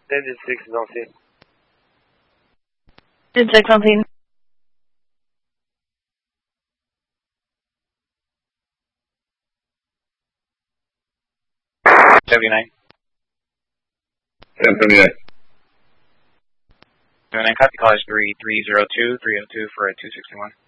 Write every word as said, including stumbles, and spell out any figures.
Engine six is on scene. Engine six on scene. seventy-nine. ten seventy-nine. seventy-nine, copy, call is three three zero two, three oh two for a two sixty-one.